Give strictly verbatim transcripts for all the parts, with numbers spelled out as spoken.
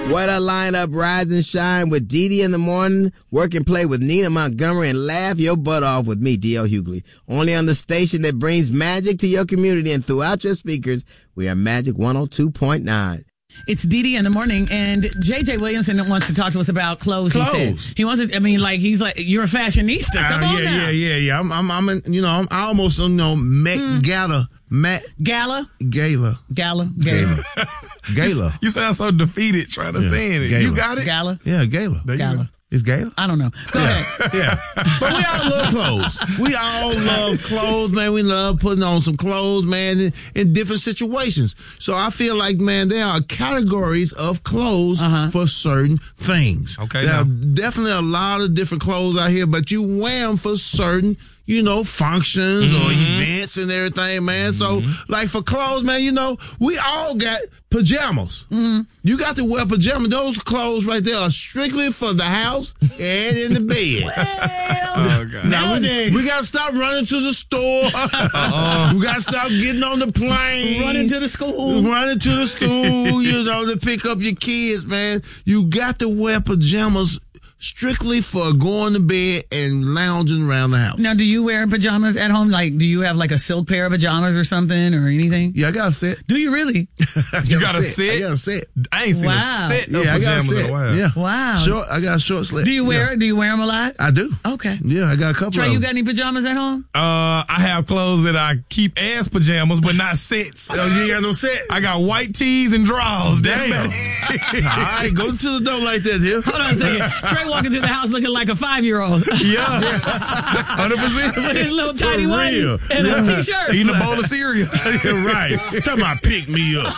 What a lineup, rise and shine with Dee Dee in the morning, work and play with Nina Montgomery, and laugh your butt off with me, D L Hughley. Only on the station that brings magic to your community and throughout your speakers. We are Magic one oh two point nine. It's Dee Dee in the morning, and J J Williamson wants to talk to us about clothes. Clothes. He said he wants to. I mean, like he's like, you're a fashionista. Come uh, on yeah, now. yeah, yeah, yeah. I'm, I'm, I'm, in, you know, I'm I almost, you know, Met mm. Gala, Met Gala, Gala, Gala, Gala, Gala. You, you sound so defeated trying to yeah. say it. Gala. You got it. Gala. Yeah, Gala. There Gala. You go. It's Gala? I don't know. Go yeah. ahead. Yeah. But we all love clothes. We all love clothes, man. We love putting on some clothes, man, in, in different situations. So I feel like, man, there are categories of clothes uh-huh. for certain things. Okay. There now. are definitely a lot of different clothes out here, but you wear them for certain, you know, functions mm-hmm. or events and everything, man. Mm-hmm. So, like for clothes, man, you know, we all got pajamas. Mm-hmm. You got to wear pajamas. Those clothes right there are strictly for the house and in the bed. Well, oh, God. Now, we, we got to stop running to the store. Uh-uh. We got to stop getting on the plane. Running to the school. Running to the school, you know, to pick up your kids, man. You got to wear pajamas strictly for going to bed and lounging around the house. Now, do you wear pajamas at home? Like, do you have like a silk pair of pajamas or something or anything? Yeah, I got a set. Do you really? You got a set? I got a set. I ain't seen wow. a set of yeah, pajamas I got a set. in a while. Yeah. Wow. Short, I got a short sleeve. Do you wear yeah. Do you wear them a lot? I do. Okay. Yeah, I got a couple Trey, of them. you got any pajamas at home? Uh, I have clothes that I keep as pajamas, but not sets. Oh, you ain't got no set? I got white tees and drawers. Damn. All right, go to the door like that here. Hold on a second. Trey walking to the house looking like a five-year-old. Yeah. one hundred percent. With his little tiny real. whitey and Yeah. a t-shirt. Eating a bowl of cereal. Right. Talking about pick me up.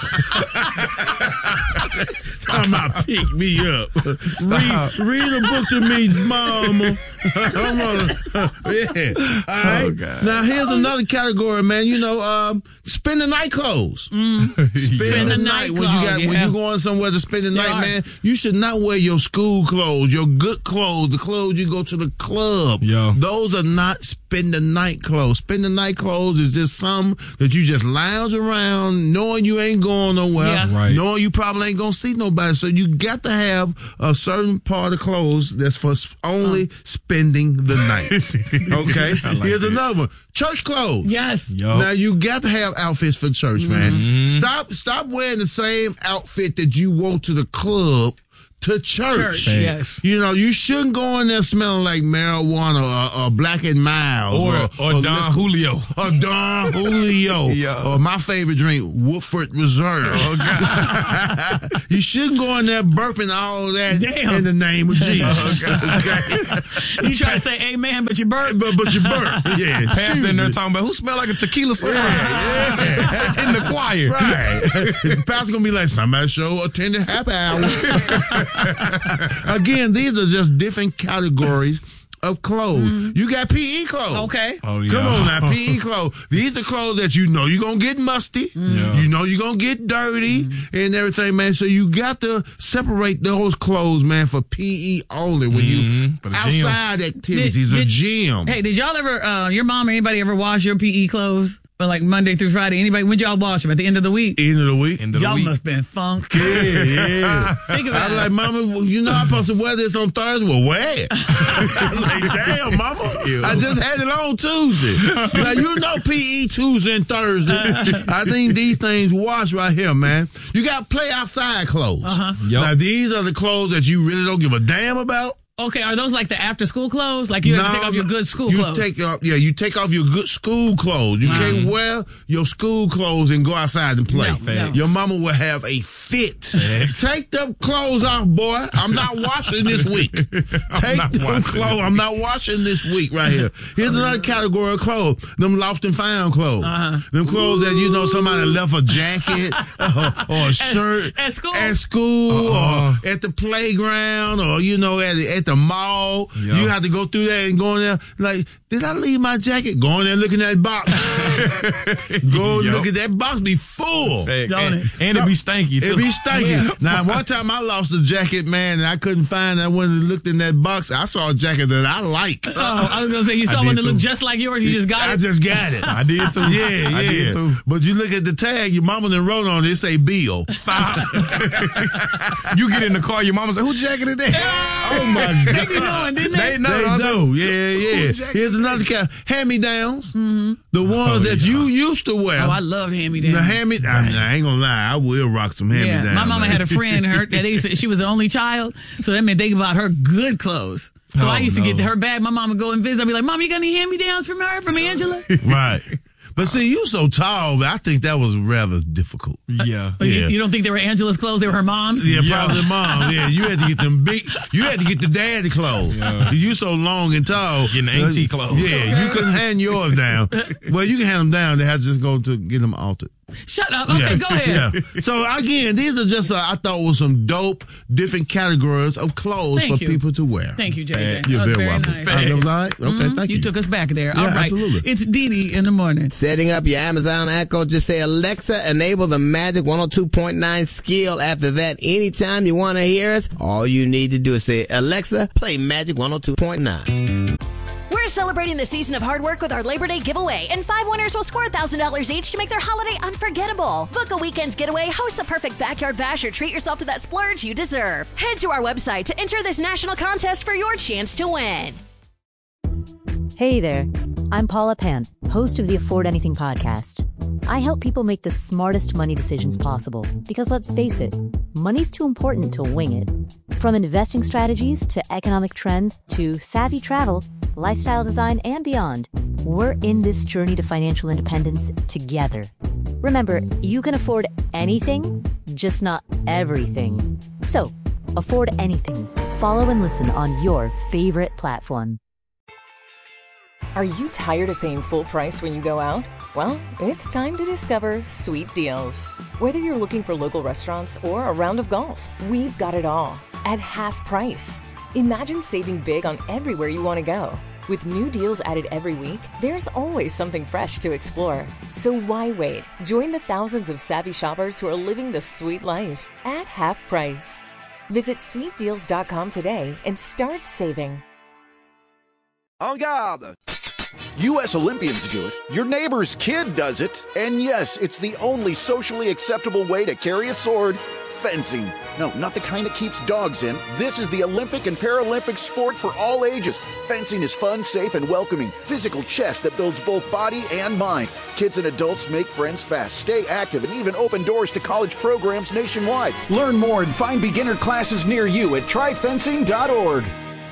Talking about pick me up. Read, read a book to me, mama. I'm on, yeah. All right. Oh, God. Now, here's another category, man. You know, um, spend the night clothes. Mm. Spend, Spend the, the night, night when you got clothes, when yeah. you going somewhere to spend the They night, are. man. You should not wear your school clothes, your good clothes, the clothes you go to the club. Yeah. Those are not spend the night clothes. Spend the night clothes is just some that you just lounge around, knowing you ain't going nowhere, Yeah. Right. knowing you probably ain't gonna see nobody. So you got to have a certain part of clothes that's for s- only Oh. spending the night. Okay. I like Here's that. another one: church clothes. Yes. Yo. Now you got to have outfits for church, man. Stop, stop wearing the same outfit that you wore to the club to church. Church, yes. You know, you shouldn't go in there smelling like marijuana or, or Black and Miles Or, or, or Don Julio. or Don Julio, Yeah. or my favorite drink, Woodford Reserve. Oh, God. You shouldn't go in there burping all that Damn. in the name of Jesus. Oh, You try to say amen, but you burp. but, but you burp. Yeah. Pastor in there stupid. talking about who smell like a tequila cigar Yeah, yeah. in the choir. Right. Pastor gonna be like, somebody show attended happy hour. Again, these are just different categories of clothes. Mm. You got P E clothes. Okay. Oh, yeah. Come on now, P E clothes. These are clothes that you know you're going to get musty. Mm. Yeah. You know you're going to get dirty mm. and everything, man. So you got to separate those clothes, man, for P E only. When you Mm, for the outside gym. activities, Did- a did- gym. Hey, did y'all ever, uh, your mom or anybody ever wash your P E clothes? But like Monday through Friday, anybody, when y'all wash them? At the end of the week? End of the week. End of the Y'all week. must have been funky. Yeah, yeah. Think I about was it. like, Mama, you know I'm supposed to wear this on Thursday. Well, wear it. I'm like, damn, Mama. Ew. I just had it on Tuesday. Now, you know P E Tuesday and Thursday. I think these things wash right here, man. You got play outside clothes. Uh-huh. Yep. Now, these are the clothes that you really don't give a damn about. Okay, are those like the after school clothes? Like you have to take off your good school you clothes? Take off, yeah, you take off your good school clothes. You Wow. can't wear your school clothes and go outside and play. No, no. Your mama will have a fit. Facts. Take them clothes off, boy. I'm not washing this week. Take not them washing clothes. this I'm not washing this week right here. Here's another category of clothes. Them lost and found clothes. Uh-huh. Them clothes that, you know, somebody left a jacket or, or a shirt at school? at school Uh-uh. or at the playground or, you know, at, at the the mall. Yep. You have to go through that and go in there. Like, did I leave my jacket? Go in there, look in that box. Go Yep. look at that box. Be full. Fact. Don't And, it? and it be stanky, too. It be stinky. Yeah. Now, one time I lost a jacket, man, and I couldn't find it. I went and looked in that box. I saw a jacket that I like. Oh, I was gonna say you saw I one did that looked too. just like yours. You just got I it. just got it. I did, too. Yeah, yeah. I did, too. But you look at the tag, your mama done wrote on it, it say Bill. Stop. You get in the car, your mama say, who jacket is that? Oh, my God. They be knowing, didn't they? They know. They I was do. like, Yeah, yeah. Who jacket Here's is another that? kind. Hand-me-downs. Mm-hmm. The ones Oh, that yeah. you used to wear. Oh, I loved hand-me-downs. The hand me I, mean, I ain't gonna lie, I will rock some hand me Yeah, downs. my mama had a friend. Her that they used to, she was the only child, so that meant they bought her good clothes. So Oh, I used to no. get her bag. My mom would go and visit. I'd be like, "Mom, you got any hand-me-downs from her, from Angela?" Right. But see, you so tall, but I think that was rather difficult. Yeah. But you, Yeah. you don't think they were Angela's clothes? They were her mom's. Yeah, Yeah. probably mom. Yeah, you had to get them big. You had to get the daddy clothes. Yeah. You so long and tall. Getting the auntie clothes. Yeah, you couldn't hand yours down. Well, you can hand them down. They have to just go to get them altered. Shut up. Okay, yeah. go ahead. Yeah. So again, these are just uh, I thought was some dope different categories of clothes Thank for you. people to wear. Thank you, J J. Thanks. That You're was very very welcome. nice. Uh, that was all right? Okay, Mhm. thank you. You took us back there. All Yeah, right. absolutely. It's Dee Dee in the morning. Setting up your Amazon Echo, just say, Alexa, enable the Magic one oh two point nine skill. After that, anytime you want to hear us, all you need to do is say, Alexa, play Magic one oh two point nine. We're celebrating the season of hard work with our Labor Day giveaway, and five winners will score one thousand dollars each to make their holiday unforgettable. Book a weekend's getaway, host the perfect backyard bash, or treat yourself to that splurge you deserve. Head to our website to enter this national contest for your chance to win. Hey there, I'm Paula Pant, host of the Afford Anything podcast. I help people make the smartest money decisions possible because, let's face it, money's too important to wing it. From investing strategies to economic trends to savvy travel, lifestyle design, and beyond, we're in this journey to financial independence together. Remember, you can afford anything, just not everything. So, afford anything. Follow and listen on your favorite platform. Are you tired of paying full price when you go out? Well, it's time to discover Sweet Deals. Whether you're looking for local restaurants or a round of golf, we've got it all at half price. Imagine saving big on everywhere you want to go. With new deals added every week, there's always something fresh to explore. So why wait? Join the thousands of savvy shoppers who are living the sweet life at half price. Visit sweet deals dot com today and start saving. En garde! U S Olympians do it, your neighbor's kid does it, and yes, it's the only socially acceptable way to carry a sword, fencing. No, not the kind that keeps dogs in. This is the Olympic and Paralympic sport for all ages. Fencing is fun, safe, and welcoming. Physical chess that builds both body and mind. Kids and adults make friends fast, stay active, and even open doors to college programs nationwide. Learn more and find beginner classes near you at try fencing dot org.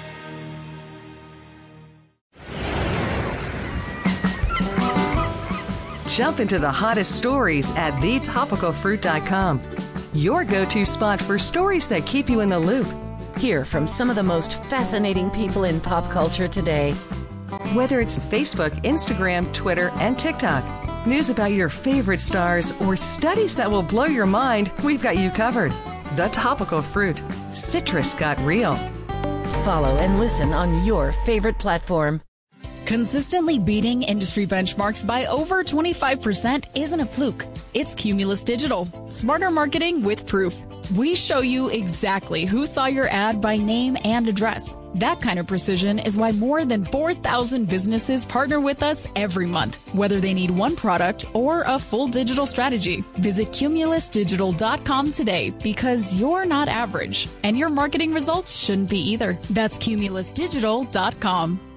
Jump into the hottest stories at the topical fruit dot com. Your go-to spot for stories that keep you in the loop. Hear from some of the most fascinating people in pop culture today. Whether it's Facebook, Instagram, Twitter, and TikTok, news about your favorite stars, or studies that will blow your mind, we've got you covered. The Topical Fruit. Citrus got real. Follow and listen on your favorite platform. Consistently beating industry benchmarks by over twenty-five percent isn't a fluke. It's Cumulus Digital. Smarter marketing with proof. We show you exactly who saw your ad by name and address. That kind of precision is why more than four thousand businesses partner with us every month, whether they need one product or a full digital strategy. Visit cumulus digital dot com today because you're not average, and your marketing results shouldn't be either. That's cumulus digital dot com.